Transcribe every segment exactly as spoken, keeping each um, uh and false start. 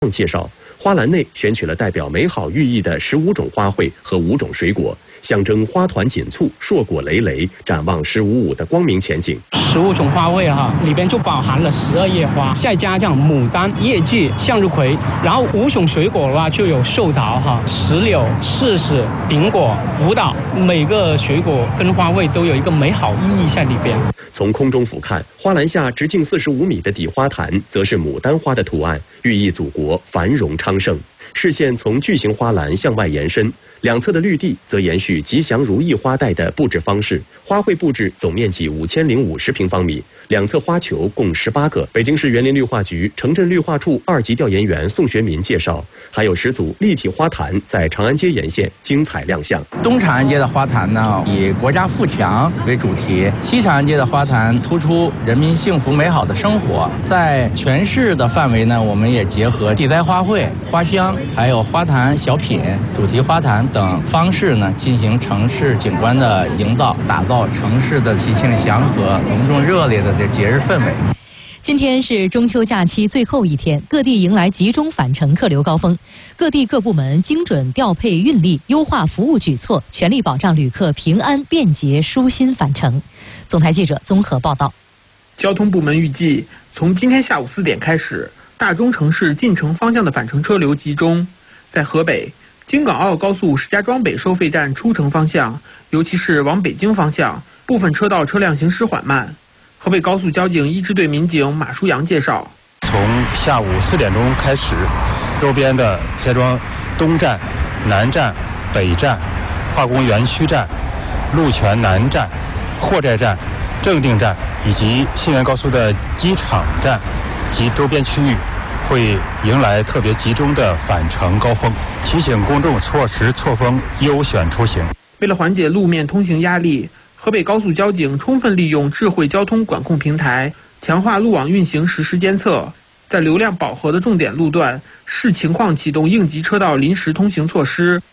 介绍，花篮内选取了代表美好寓意的十五种花卉和五种水果，象征花团锦簇、硕果累累，展望十五五的光明前景。 十五种花卉哈，里边就包含了十二叶花，再加上牡丹、叶季、向日葵，然后五种水果的话就有寿桃哈、石榴、柿子、苹果、葡萄，每个水果跟花卉都有一个美好意义在里边。 从空中俯瞰，花篮下直径四十五米的底花坛，则是牡丹花的图案，寓意祖国繁荣昌盛。视线从巨型花篮向外延伸，两侧的绿地则延续吉祥如意花带的布置方式。花卉布置总面积五千零五十平方米，两侧花球共十八个。北京市园林绿化局城镇绿化处二级调研员宋学民介绍，还有十组立体花坛在长安街沿线精彩亮相。 东长安街的花坛呢，以国家富强为主题；西长安街的花坛突出人民幸福美好的生活。在全市的范围呢，我们也结合地栽花卉、花香，还有花坛小品、主题花坛等方式呢，进行城市景观的营造，打造城市的喜庆祥和、隆重热烈的这节日氛围。 今天是中秋假期最后一天，各地迎来集中返程客流高峰，各地各部门精准调配运力，优化服务举措，全力保障旅客平安便捷舒心返程。总台记者综合报道。 交通部门预计，从今天下午四点开始，大中城市进城方向的返程车流集中。在河北，京港澳高速石家庄北收费站出城方向，尤其是往北京方向，部分车道车辆行驶缓慢。河北高速交警一支队民警马书阳介绍， 从下午四点钟开始，周边的石家庄东站、南站、北站、化工园区站、鹿泉南站、货寨站、正定站以及信源高速的机场站及周边区域，会迎来特别集中的返程高峰，提醒公众错时错峰优选出行。 为了缓解路面通行压力，河北高速交警充分利用智慧交通管控平台，强化路网运行实时监测，在流量饱和的重点路段视情况启动应急车道临时通行措施。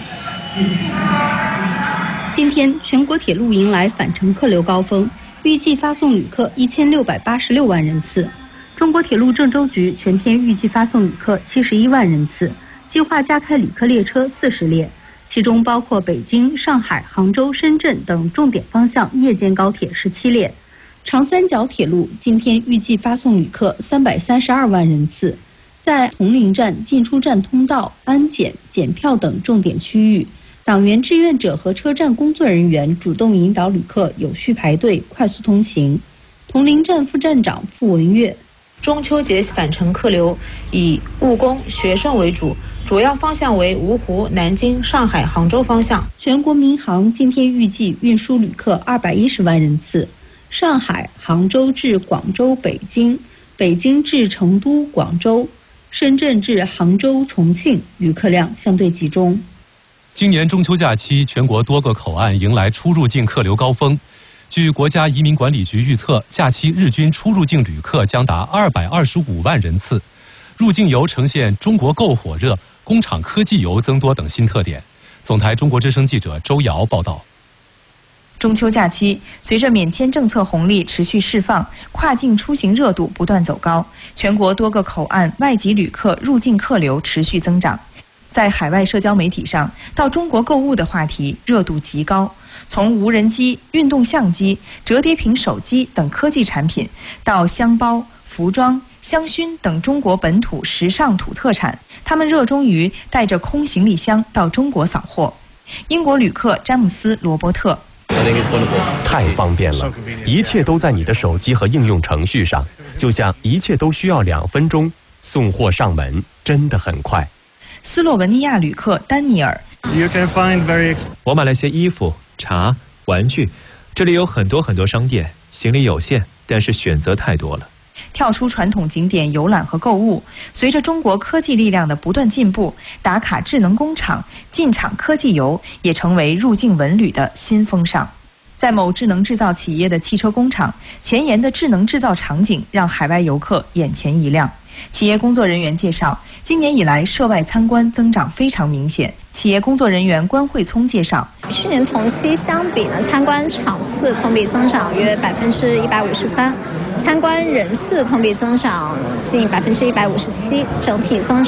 今天全国铁路迎来返程客流高峰，预计发送旅客一千六百八十六万人次。中国铁路郑州局全天预计发送旅客七十一万人次，计划加开旅客列车四十列，其中包括北京、上海、杭州、深圳等重点方向夜间高铁十七列。长三角铁路今天预计发送旅客三百三十二万人次，在铜陵站、进出站通道、安检、检票等重点区域，党员志愿者和车站工作人员主动引导旅客有序排队、快速通行。铜陵站副站长傅文月， 中秋节返程客流以务工、学生为主，主要方向为芜湖、南京、上海、杭州方向。 全国民航今天预计运输旅客二百一十万人次，上海、杭州至广州、北京，北京至成都、广州，深圳至杭州、重庆，旅客量相对集中。 今年中秋假期，全国多个口岸迎来出入境客流高峰。据国家移民管理局预测，假期日均出入境旅客将达二百二十五万人次。入境游呈现中国购火热、工厂科技游增多等新特点。总台中国之声记者周瑶报道。 中秋假期，随着免签政策红利持续释放，跨境出行热度不断走高，全国多个口岸外籍旅客入境客流持续增长。在海外社交媒体上，到中国购物的话题热度极高。从无人机、运动相机、折叠屏手机等科技产品，到箱包、服装、香薰等中国本土时尚土特产，他们热衷于带着空行李箱到中国扫货。英国旅客詹姆斯·罗伯特， 太方便了，一切都在你的手机和应用程序上，就像一切都需要两分钟，送货上门真的很快。 斯洛文尼亚旅客丹尼尔， 我买了些衣服、茶、玩具，这里有很多很多商店，行李有限，但是选择太多了。 跳出传统景点游览和购物，随着中国科技力量的不断进步，打卡智能工厂、进厂科技游也成为入境文旅的新风尚。在某智能制造企业的汽车工厂，前沿的智能制造场景让海外游客眼前一亮。企业工作人员介绍，今年以来涉外参观增长非常明显。企业工作人员关慧聪介绍， 去年同期相比呢，参观场次同比增长约百分之一百五十三。 参观人次同比增长近百分之一百五十七，整体增长。